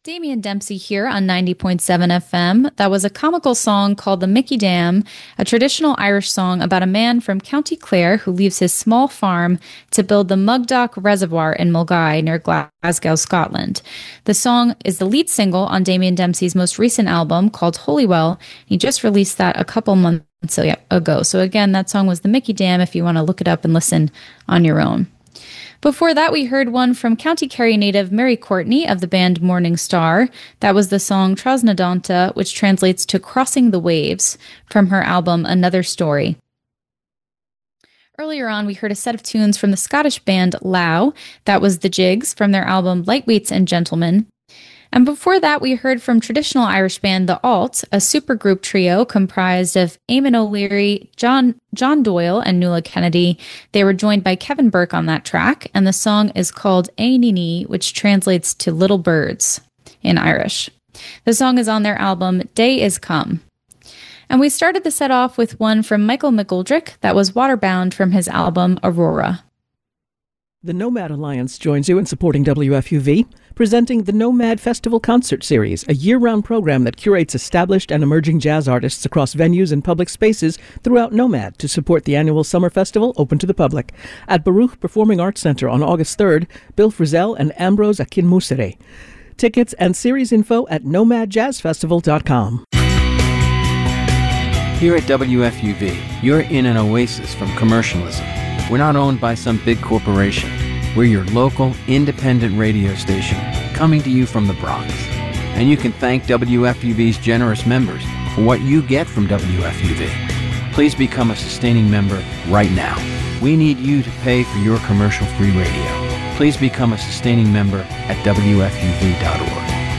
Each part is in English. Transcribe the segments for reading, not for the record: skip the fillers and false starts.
Damian Dempsey here on 90.7 FM. That was a comical song called The Mickey Dam, a traditional Irish song about a man from County Clare who leaves his small farm to build the Mugdock Reservoir in Mulgai near Glasgow, Scotland. The song is the lead single on Damian Dempsey's most recent album called Holywell. He just released that a couple months ago. So again, that song was The Mickey Dam if you want to look it up and listen on your own. Before that, we heard one from County Kerry native Mary Courtney of the band Morning Star. That was the song Trasnadanta, which translates to Crossing the Waves, from her album Another Story. Earlier on, we heard a set of tunes from the Scottish band Lau. That was The Jigs from their album Lightweights and Gentlemen. And before that, we heard from traditional Irish band The Alt, a supergroup trio comprised of Eamon O'Leary, John Doyle, and Nuala Kennedy. They were joined by Kevin Burke on that track, and the song is called Ainini, which translates to Little Birds in Irish. The song is on their album Day Is Come. And we started the set off with one from Michael McGoldrick that was Waterbound from his album Aurora. The Nomad Alliance joins you in supporting WFUV, presenting the Nomad Festival Concert Series, a year-round program that curates established and emerging jazz artists across venues and public spaces throughout Nomad to support the annual summer festival open to the public. At Baruch Performing Arts Center on August 3rd, Bill Frisell and Ambrose Akinmusere. Tickets and series info at nomadjazzfestival.com. Here at WFUV, you're in an oasis from commercialism. We're not owned by some big corporation. We're your local, independent radio station, coming to you from the Bronx. And you can thank WFUV's generous members for what you get from WFUV. Please become a sustaining member right now. We need you to pay for your commercial-free radio. Please become a sustaining member at WFUV.org.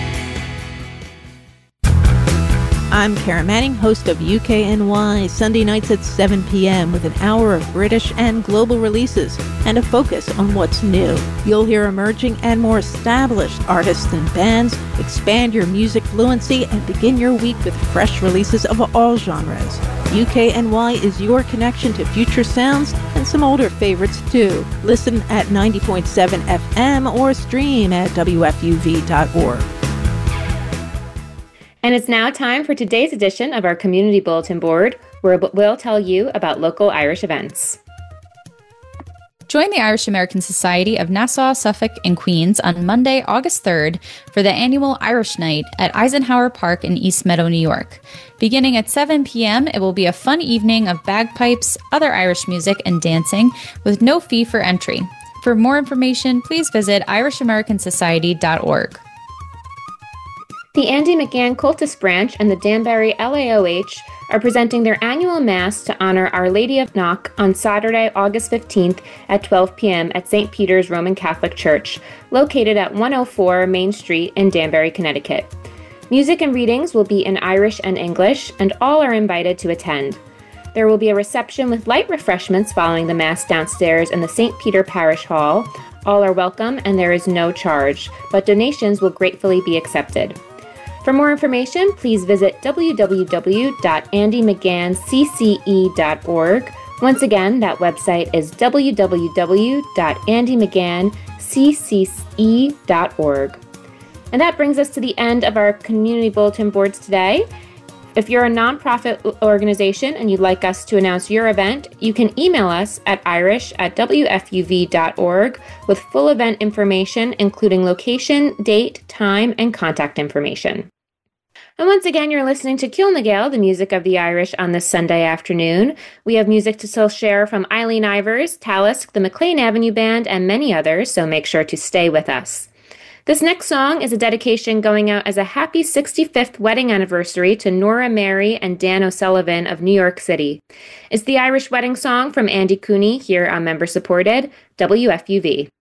I'm Karen Manning, host of UKNY, Sunday nights at 7 p.m. with an hour of British and global releases and a focus on what's new. You'll hear emerging and more established artists and bands, expand your music fluency, and begin your week with fresh releases of all genres. UKNY is your connection to future sounds and some older favorites too. Listen at 90.7 FM or stream at WFUV.org. And it's now time for today's edition of our Community Bulletin Board, where we'll tell you about local Irish events. Join the Irish American Society of Nassau, Suffolk, and Queens on Monday, August 3rd for the annual Irish Night at Eisenhower Park in East Meadow, New York. Beginning at 7 p.m., it will be a fun evening of bagpipes, other Irish music, and dancing with no fee for entry. For more information, please visit irishamericansociety.org. The Andy McGann Cultus Branch and the Danbury LAOH are presenting their annual Mass to honor Our Lady of Knock on Saturday, August 15th at 12 p.m. at St. Peter's Roman Catholic Church, located at 104 Main Street in Danbury, Connecticut. Music and readings will be in Irish and English, and all are invited to attend. There will be a reception with light refreshments following the Mass downstairs in the St. Peter Parish Hall. All are welcome and there is no charge, but donations will gratefully be accepted. For more information, please visit www.andymcganncce.org. Once again, that website is www.andymcganncce.org. And that brings us to the end of our community bulletin boards today. If you're a nonprofit organization and you'd like us to announce your event, you can email us at irish@wfuv.org with full event information, including location, date, time, and contact information. And once again, you're listening to Kilnagale, the music of the Irish, on this Sunday afternoon. We have music to still share from Eileen Ivers, Talisk, the McLean Avenue Band, and many others, so make sure to stay with us. This next song is a dedication going out as a happy 65th wedding anniversary to Nora Mary and Dan O'Sullivan of New York City. It's the Irish wedding song from Andy Cooney here on member-supported WFUV.